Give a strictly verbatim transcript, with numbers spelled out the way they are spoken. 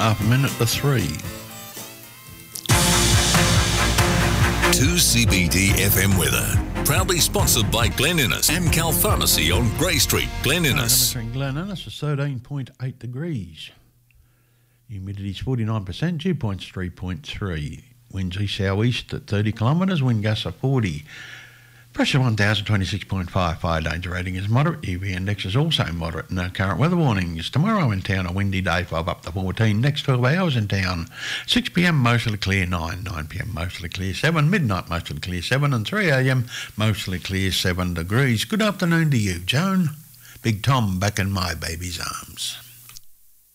Half a minute to three. two C B D F M weather. Proudly sponsored by Glen Innes, Amcal Pharmacy on Grey Street, Glen Innes. In Glen Innes is thirteen point eight degrees. Humidity is forty-nine percent, dew point's three point three. Winds east south-east at thirty kilometres, wind gusts are forty. Pressure one thousand twenty-six point five, fire danger rating is moderate. U V index is also moderate. No current weather warnings. Tomorrow in town, a windy day, five up to fourteen. Next twelve hours in town, six p m mostly clear, nine, nine p m mostly clear, seven, midnight mostly clear, seven, and three a m mostly clear, seven degrees. Good afternoon to you, Joan. Big Tom back in my baby's arms.